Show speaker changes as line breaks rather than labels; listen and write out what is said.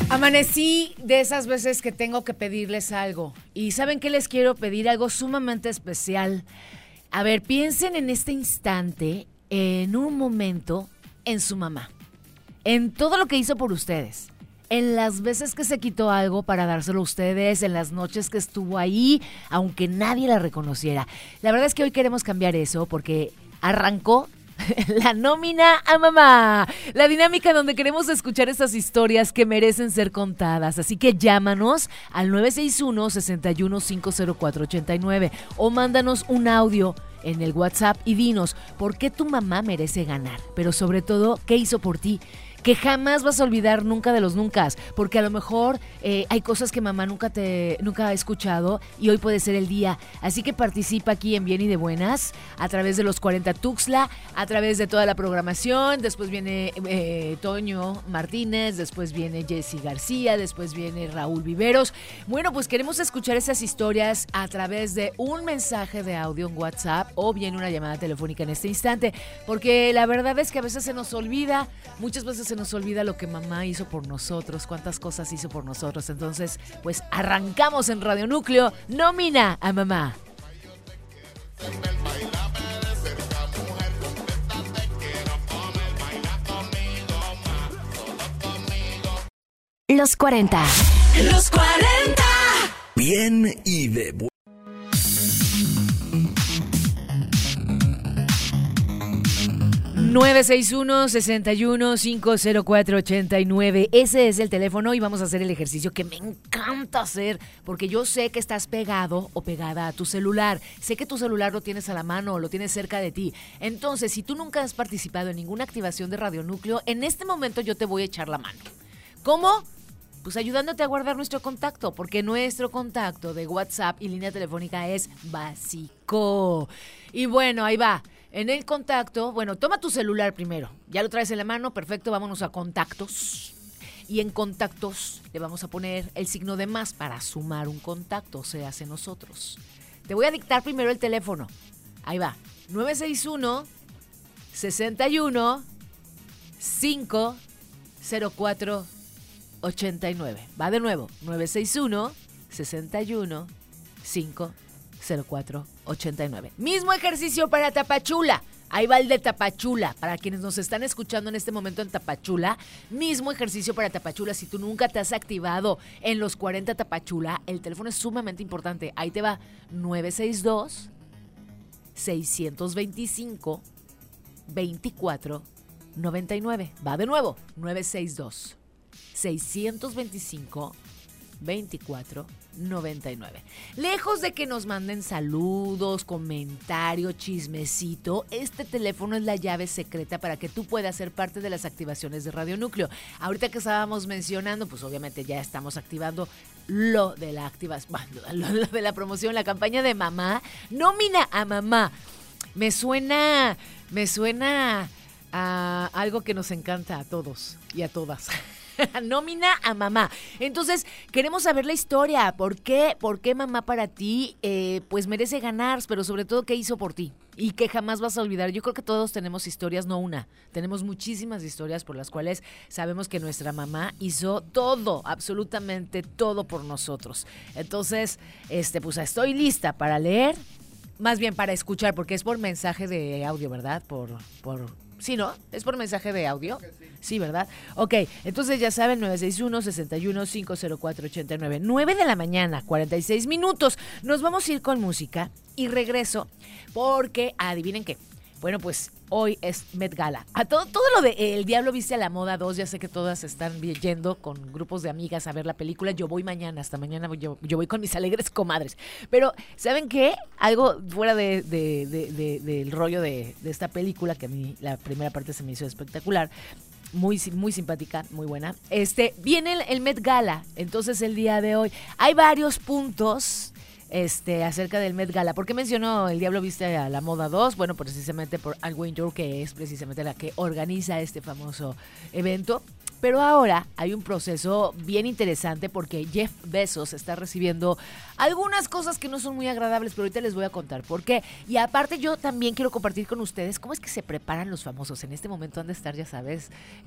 Amanecí de esas veces que tengo que pedirles algo. ¿Y saben qué les quiero pedir? Algo sumamente especial. A ver, piensen en este instante, en un momento, en su mamá. En todo lo que hizo por ustedes. En las veces que se quitó algo para dárselo a ustedes, en las noches que estuvo ahí, aunque nadie la reconociera. La verdad es que hoy queremos cambiar eso porque arrancó la nómina a mamá, la dinámica donde queremos escuchar esas historias que merecen ser contadas. Así que llámanos al 961-61-50489 o mándanos un audio en el WhatsApp y dinos por qué tu mamá merece ganar, pero sobre todo, ¿qué hizo por ti? Que jamás vas a olvidar nunca de los nunca, porque a lo mejor hay cosas que mamá nunca ha escuchado y hoy puede ser el día. Así que participa aquí en Bien y de Buenas a través de los 40 Tuxtla, a través de toda la programación. Después viene Toño Martínez, después viene Jessy García, después viene Raúl Viveros. Bueno, pues queremos escuchar esas historias a través de un mensaje de audio en WhatsApp o bien una llamada telefónica en este instante, porque la verdad es que a veces se nos olvida, muchas veces se nos olvida lo que mamá hizo por nosotros, cuántas cosas hizo por nosotros. Entonces, pues arrancamos en Radio Núcleo, nómina a mamá.
Los 40.
Los 40.
Bien y de Buenas.
961-61-50489. Ese es el teléfono y vamos a hacer el ejercicio que me encanta hacer, porque yo sé que estás pegado o pegada a tu celular. Sé que tu celular lo tienes a la mano o lo tienes cerca de ti. Entonces, si tú nunca has participado en ninguna activación de Radio Núcleo, en este momento yo te voy a echar la mano. ¿Cómo? Pues ayudándote a guardar nuestro contacto, porque nuestro contacto de WhatsApp y línea telefónica es básico. Y bueno, ahí va. En el contacto, bueno, toma tu celular primero. Ya lo traes en la mano, perfecto, vámonos a contactos. Y en contactos le vamos a poner el signo de más para sumar un contacto, o sea, hace nosotros. Te voy a dictar primero el teléfono. Ahí va. 961 61 504 89. Va de nuevo. 961 61 504 89. Mismo ejercicio para Tapachula. Ahí va el de Tapachula. Para quienes nos están escuchando en este momento en Tapachula, mismo ejercicio para Tapachula. Si tú nunca te has activado en los 40 Tapachula, el teléfono es sumamente importante. Ahí te va 962 625 24 99. Va de nuevo. 962 625 24 99. Lejos de que nos manden saludos, comentarios, chismecito, este teléfono es la llave secreta para que tú puedas ser parte de las activaciones de Radio Núcleo. Ahorita que estábamos mencionando, pues obviamente ya estamos activando lo de la lo de la promoción, la campaña de mamá, nómina a mamá. Me suena a algo que nos encanta a todos y a todas. Nómina a mamá. Entonces, queremos saber la historia. ¿Por qué mamá para ti pues merece ganar? Pero sobre todo, ¿qué hizo por ti? Y que jamás vas a olvidar. Yo creo que todos tenemos historias, no una. Tenemos muchísimas historias por las cuales sabemos que nuestra mamá hizo todo, absolutamente todo por nosotros. Entonces, pues estoy lista para leer, más bien para escuchar, porque es por mensaje de audio, ¿verdad? Sí, ¿no? ¿Es por mensaje de audio? Sí, ¿verdad? Ok, entonces ya saben, 961-61-50489. 9 de la mañana, 46 minutos. Nos vamos a ir con música y regreso porque, adivinen qué. Bueno, pues hoy es Met Gala. A todo lo de El Diablo Viste a la Moda 2, ya sé que todas están yendo con grupos de amigas a ver la película. Yo voy mañana, hasta mañana yo voy con mis alegres comadres. Pero, ¿saben qué? Algo fuera del rollo de esta película, que a mí la primera parte se me hizo espectacular. Muy simpática, muy buena. Viene el Met Gala, entonces el día de hoy hay varios puntos acerca del Met Gala. ¿Por qué mencionó El Diablo Viste a la Moda 2? Bueno, precisamente por Anne Wintour, que es precisamente la que organiza este famoso evento. Pero ahora hay un proceso bien interesante porque Jeff Bezos está recibiendo algunas cosas que no son muy agradables, pero ahorita les voy a contar por qué. Y aparte yo también quiero compartir con ustedes cómo es que se preparan los famosos. En este momento han de estar, ya sabes,